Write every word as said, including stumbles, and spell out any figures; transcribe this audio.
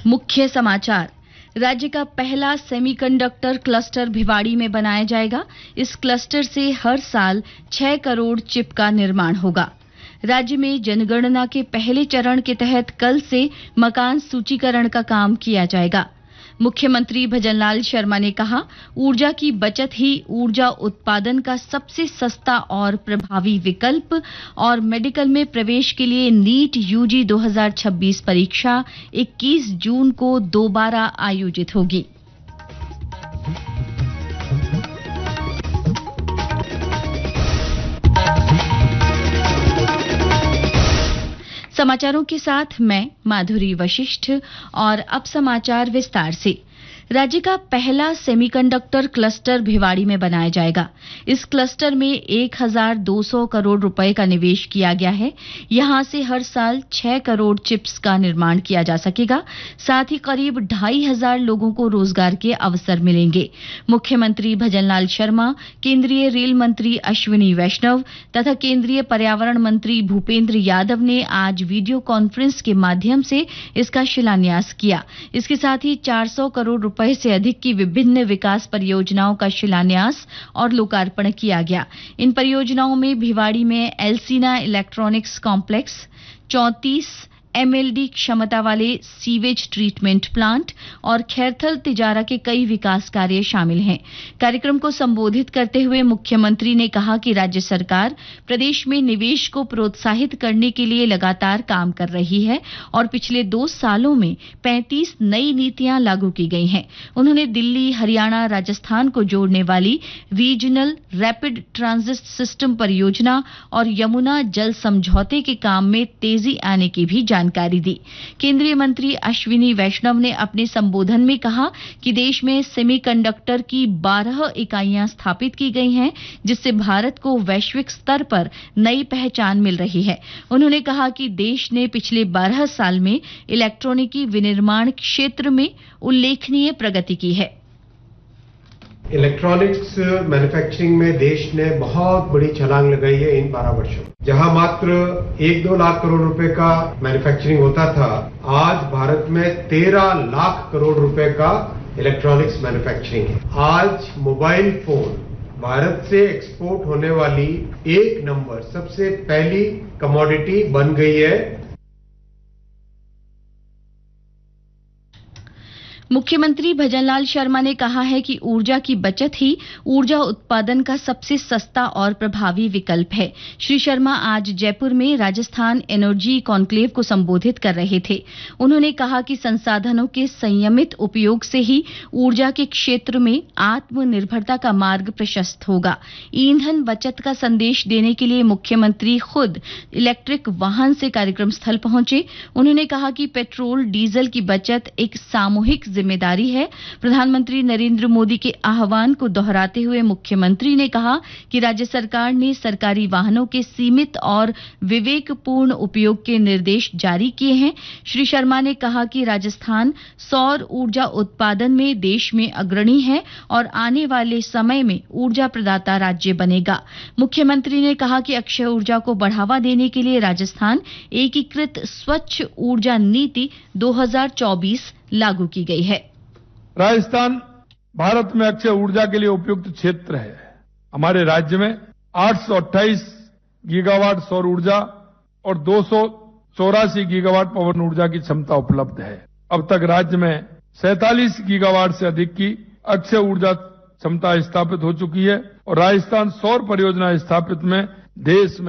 मुख्य समाचार। राज्य का पहला सेमीकंडक्टर क्लस्टर भिवाड़ी में बनाया जाएगा। इस क्लस्टर से हर साल छह करोड़ चिप का निर्माण होगा। राज्य में जनगणना के पहले चरण के तहत कल से मकान सूचीकरण का काम किया जाएगा। मुख्यमंत्री भजनलाल शर्मा ने कहा, ऊर्जा की बचत ही ऊर्जा उत्पादन का सबसे सस्ता और प्रभावी विकल्प। और मेडिकल में प्रवेश के लिए नीट यूजी दो हज़ार छब्बीस परीक्षा इक्कीस जून को दोबारा आयोजित होगी। समाचारों के साथ मैं माधुरी वशिष्ठ। और अब समाचार विस्तार से। राज्य का पहला सेमीकंडक्टर क्लस्टर भिवाड़ी में बनाया जाएगा। इस क्लस्टर में एक हज़ार दो सौ करोड़ रुपए का निवेश किया गया है। यहां से हर साल छह करोड़ चिप्स का निर्माण किया जा सकेगा। साथ ही करीब ढाई हजार लोगों को रोजगार के अवसर मिलेंगे। मुख्यमंत्री भजनलाल शर्मा, केंद्रीय रेल मंत्री अश्विनी वैष्णव तथा केंद्रीय पर्यावरण मंत्री भूपेंद्र यादव ने आज वीडियो कॉन्फ्रेंस के माध्यम से इसका शिलान्यास किया। इसके साथ ही चार सौ करोड़ रुपए से अधिक की विभिन्न विकास परियोजनाओं का शिलान्यास और लोकार्पण किया गया। इन परियोजनाओं में भिवाड़ी में एल्सीना इलेक्ट्रॉनिक्स कॉम्प्लेक्स, चौंतीस एमएलडी क्षमता वाले सीवेज ट्रीटमेंट प्लांट और खैरथल तिजारा के कई विकास कार्य शामिल हैं। कार्यक्रम को संबोधित करते हुए मुख्यमंत्री ने कहा कि राज्य सरकार प्रदेश में निवेश को प्रोत्साहित करने के लिए लगातार काम कर रही है और पिछले दो सालों में पैंतीस नई नीतियां लागू की गई हैं। उन्होंने दिल्ली, हरियाणा, राजस्थान को जोड़ने वाली रीजनल रैपिड ट्रांजिट सिस्टम परियोजना और यमुना जल समझौते के काम में तेजी आने की भी जानकारी दी। केंद्रीय मंत्री अश्विनी वैष्णव ने अपने संबोधन में कहा कि देश में सेमीकंडक्टर की बारह इकाइयां स्थापित की गई हैं, जिससे भारत को वैश्विक स्तर पर नई पहचान मिल रही है। उन्होंने कहा कि देश ने पिछले बारह साल में इलेक्ट्रॉनिकी विनिर्माण क्षेत्र में उल्लेखनीय प्रगति की है। इलेक्ट्रॉनिक्स मैन्युफैक्चरिंग में देश ने बहुत बड़ी छलांग लगाई है इन बारह वर्षों में। जहां मात्र एक दो लाख करोड़ रुपए का मैन्युफैक्चरिंग होता था, आज भारत में तेरह लाख करोड़ रुपए का इलेक्ट्रॉनिक्स मैन्युफैक्चरिंग है। आज मोबाइल फोन भारत से एक्सपोर्ट होने वाली एक नंबर सबसे पहली कमोडिटी बन गई है। मुख्यमंत्री भजनलाल शर्मा ने कहा है कि ऊर्जा की बचत ही ऊर्जा उत्पादन का सबसे सस्ता और प्रभावी विकल्प है। श्री शर्मा आज जयपुर में राजस्थान एनर्जी कॉन्क्लेव को संबोधित कर रहे थे। उन्होंने कहा कि संसाधनों के संयमित उपयोग से ही ऊर्जा के क्षेत्र में आत्मनिर्भरता का मार्ग प्रशस्त होगा। ईंधन बचत का संदेश देने के लिए मुख्यमंत्री खुद इलेक्ट्रिक वाहन से कार्यक्रम स्थल पहुंचे। उन्होंने कहा कि पेट्रोल डीजल की बचत एक सामूहिक जिम्मेदारी है। प्रधानमंत्री नरेंद्र मोदी के आह्वान को दोहराते हुए मुख्यमंत्री ने कहा कि राज्य सरकार ने सरकारी वाहनों के सीमित और विवेकपूर्ण उपयोग के निर्देश जारी किए हैं। श्री शर्मा ने कहा कि राजस्थान सौर ऊर्जा उत्पादन में देश में अग्रणी है और आने वाले समय में ऊर्जा प्रदाता राज्य बनेगा। मुख्यमंत्री ने कहा कि अक्षय ऊर्जा को बढ़ावा देने के लिए राजस्थान एकीकृत स्वच्छ ऊर्जा नीति दो हज़ार चौबीस लागू की गई है। राजस्थान भारत में अक्षय ऊर्जा के लिए उपयुक्त क्षेत्र है। हमारे राज्य में आठ सौ अट्ठाईस गीगावाट सौर ऊर्जा और दो सौ चौरासी गीगावाट पवन ऊर्जा की क्षमता उपलब्ध है। अब तक राज्य में सैंतालीस गीगावाट से अधिक की अक्षय ऊर्जा क्षमता स्थापित हो चुकी है और राजस्थान सौर परियोजना स्थापित में देश में